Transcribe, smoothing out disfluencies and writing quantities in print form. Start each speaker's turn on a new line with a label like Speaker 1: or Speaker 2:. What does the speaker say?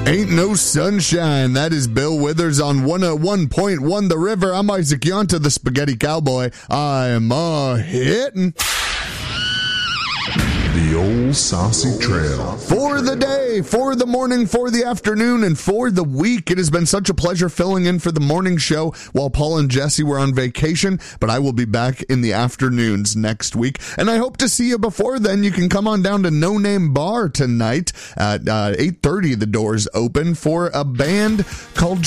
Speaker 1: Ain't No Sunshine. That is Bill Withers on 101.1 The River. I'm Isaac Yonta, the Spaghetti Cowboy. I'm hitting
Speaker 2: the old Saucy Trail.
Speaker 1: For the day, for the morning, for the afternoon, and for the week. It has been such a pleasure filling in for the morning show while Paul and Jesse were on vacation, but I will be back in the afternoons next week, and I hope to see you before then. You can come on down to No Name Bar tonight at 8:30. The doors open for a band called